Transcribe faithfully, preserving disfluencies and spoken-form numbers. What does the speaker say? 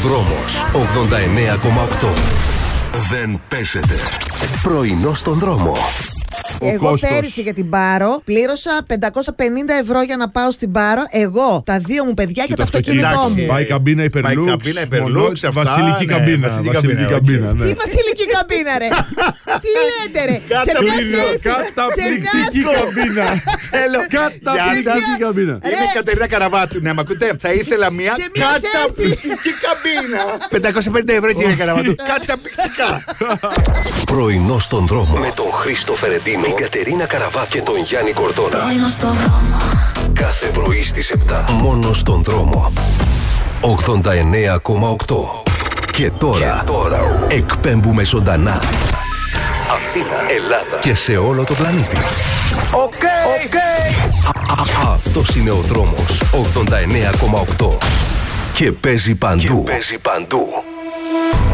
δρόμος ογδόντα εννέα κόμμα οκτώ. Δεν παίζεται. Πρωινό στον δρόμο. Εγώ πέρυσι για την Πάρο πλήρωσα πεντακόσια πενήντα ευρώ για να πάω στην Πάρο. Εγώ, τα δύο μου παιδιά και, και το αυτοκίνητό μου. Πάει καμπίνα υπερλούξ. Βασιλική καμπίνα. Βασιλική καμπίνα. Τι βασιλική καμπίνα, ρε. Τι λέτε, ρε. Σε μια θέση. Καταπληκτική καμπίνα. Καταπληκτική καμπίνα. Είμαι η Κατερίνα Καραβάτου. Ναι, μ' ακούτε. Θα ήθελα μια καταπληκτική καμπίνα. πεντακόσια πενήντα ευρώ, κύριε Καραβάτου. Καταπληκτικά. Πρωινό στον δρόμο με τον Χρήστο Φερεντίνο, την Κατερίνα Καραβάτου και τον Γιάννη Κορδόνα. Πρωινό στον δρόμο. Κάθε πρωί στις επτά. Μόνο στον δρόμο. ογδόντα εννέα κόμμα οκτώ. Και τώρα, και τώρα εκπέμπουμε ζωντανά. Αθήνα, Ελλάδα και σε όλο το πλανήτη. Οκ, οκ. Αυτός είναι ο δρόμος ογδόντα εννέα κόμμα οκτώ. Και παίζει παντού. Και παίζει παντού.